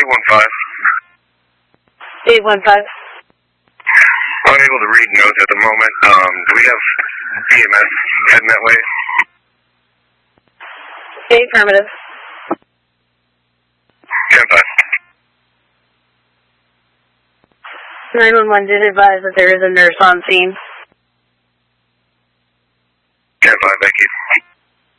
815. Unable to read notes at the moment. Do we have EMS heading that way? Affirmative. 10-5. 911 did advise that there is a nurse on scene.